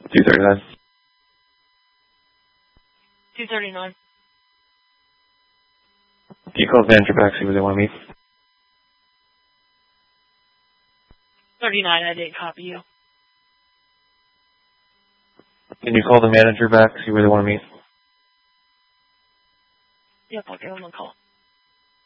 239. 239. Can you call the manager back, see where they want to meet? 39, I didn't copy you. Can you call the manager back, see where they want to meet? Yep, I'll give them a call.